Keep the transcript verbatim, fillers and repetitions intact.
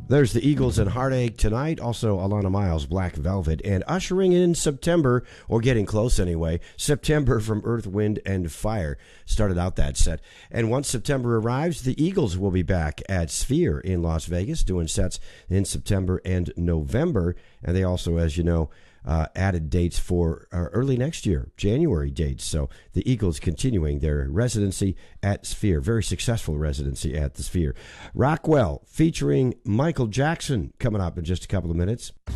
There's the Eagles and Heartache tonight. Also, Alana Miles, Black Velvet. And ushering in September, or getting close anyway, September from Earth, Wind, and Fire. Started out that set. And once September arrives, the Eagles will be back at Sphere in Las Vegas, doing sets in September and November. And they also, as you know, Uh, added dates for uh, early next year, January dates. So the Eagles continuing their residency at Sphere. Very successful residency at the Sphere. Rockwell featuring Michael Jackson coming up in just a couple of minutes.